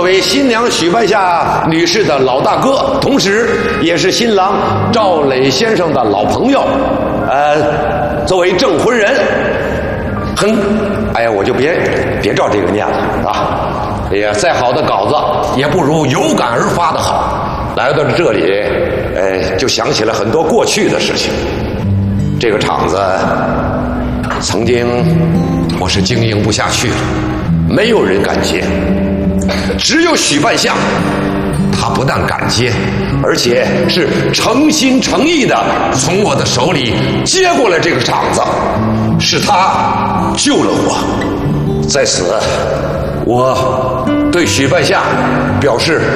作为新娘许半夏女士的老大哥，同时也是新郎赵磊先生的老朋友，作为证婚人，哎呀，我就别照这个念了啊！哎呀，再好的稿子也不如有感而发的好。来到这里，就想起了很多过去的事情。这个场子曾经我是经营不下去了，没有人敢接，只有许半夏，他不但敢接，而且是诚心诚意的从我的手里接过了这个场子，是他救了我。在此，我对许半夏表示